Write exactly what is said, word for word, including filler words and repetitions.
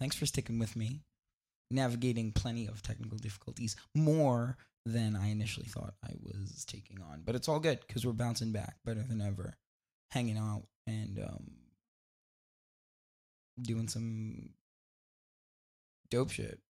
Thanks for sticking with me. Navigating plenty of technical difficulties, more than I initially thought I was taking on. But it's all good because we're bouncing back better than ever, hanging out and um, doing some dope shit.